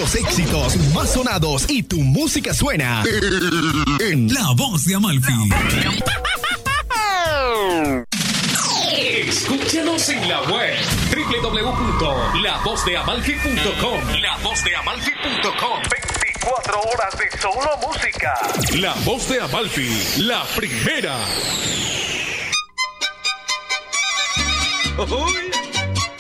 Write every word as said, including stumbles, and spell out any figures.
Los éxitos más sonados y tu música suena en La Voz de Amalfi. Escúchanos en la web doble u doble u doble u punto la voz de amalfi punto com. la voz de amalfi punto com. veinticuatro horas de solo música. La Voz de Amalfi, la primera. Uy.